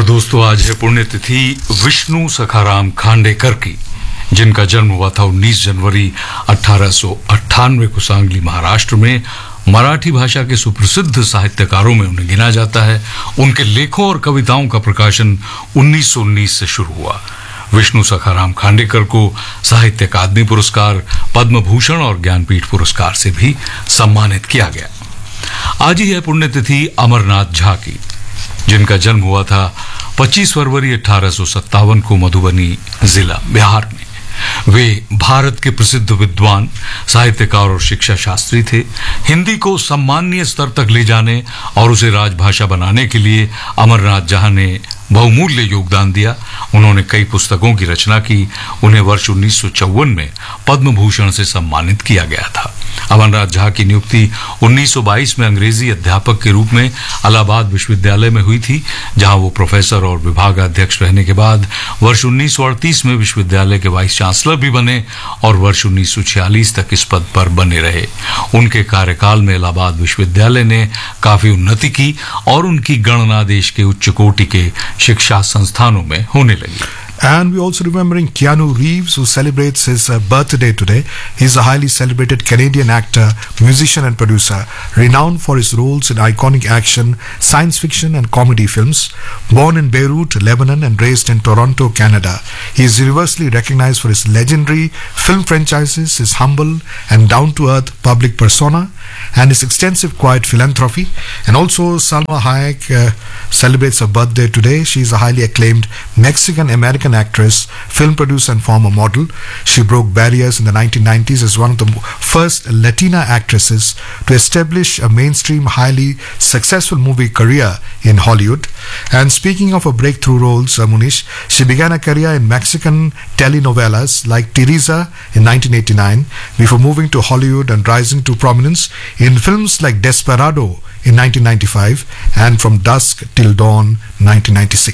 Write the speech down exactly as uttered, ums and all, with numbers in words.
दोस्तों, आज है पुण्यतिथि विष्णु सखाराम खांडेकर की, जिनका जन्म हुआ था उन्नीस जनवरी अठारह सौ अट्ठानवे को सांगली, महाराष्ट्र में। मराठी भाषा के सुप्रसिद्ध साहित्यकारों में उन्हें गिना जाता है। उनके लेखों और कविताओं का प्रकाशन उन्नीस सौ उन्नीस से शुरू हुआ। विष्णु सखाराम खांडेकर को साहित्य अकादमी पुरस्कार, पद्म भूषण और ज्ञानपीठ पुरस्कार से भी सम्मानित किया गया। आज ही है पुण्यतिथि अमरनाथ झा की, जिनका जन्म हुआ था पच्चीस फरवरी अठारह सौ सत्तावन को मधुबनी जिला, बिहार में। वे भारत के प्रसिद्ध विद्वान, साहित्यकार और शिक्षा शास्त्री थे। हिंदी को सम्माननीय स्तर तक ले जाने और उसे राजभाषा बनाने के लिए अमरनाथ झा ने बहुमूल्य योगदान दिया। उन्होंने कई पुस्तकों की रचना की। उन्हें वर्ष उन्नीस सौ चौवन में पद्म भूषण से सम्मानित किया गया था। अमरनाथ झा की नियुक्ति उन्नीस सौ बाईस में अंग्रेजी अध्यापक के रूप में इलाहाबाद विश्वविद्यालय में हुई थी, जहां वो प्रोफेसर और विभागाध्यक्ष रहने के बाद वर्ष उन्नीस सौ अड़तीस में विश्वविद्यालय के वाइस चांसलर भी बने और वर्ष उन्नीस सौ छियालीस तक इस पद पर बने रहे। उनके कार्यकाल में इलाहाबाद विश्वविद्यालय ने काफी उन्नति की और उनकी गणना देश के उच्च कोटि के शिक्षा संस्थानों में होने लगी। And we also remembering Keanu Reeves, who celebrates his uh, birthday today. He is a highly celebrated Canadian actor, musician and producer, renowned for his roles in iconic action, science fiction and comedy films. Born in Beirut, Lebanon and raised in Toronto, Canada, he is universally recognized for his legendary film franchises, his humble and down-to-earth public persona, and his extensive quiet philanthropy. And also Salma Hayek uh, celebrates her birthday today. She is a highly acclaimed Mexican-American actress, film producer and former model. She broke barriers in the nineteen nineties as one of the first Latina actresses to establish a mainstream, highly successful movie career in Hollywood. And speaking of her breakthrough roles, uh, Munish, she began a career in Mexican telenovelas like Teresa in nineteen eighty-nine before moving to Hollywood and rising to prominence in films like Desperado in nineteen ninety-five and From Dusk Till Dawn nineteen ninety-six.